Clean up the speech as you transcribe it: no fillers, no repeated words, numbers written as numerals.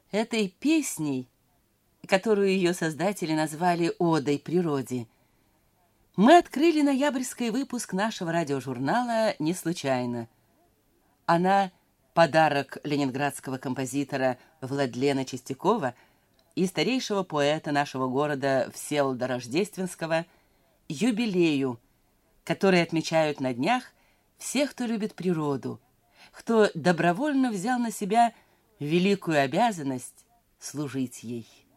Этой песней, которую ее создатели назвали «Одой природе», мы открыли ноябрьский выпуск нашего радиожурнала не случайно. Она — подарок ленинградского композитора Владлена Чистякова и старейшего поэта нашего города Всеволода Рождественского юбилею, который отмечают на днях все, кто любит природу, кто добровольно взял на себя великую обязанность служить ей.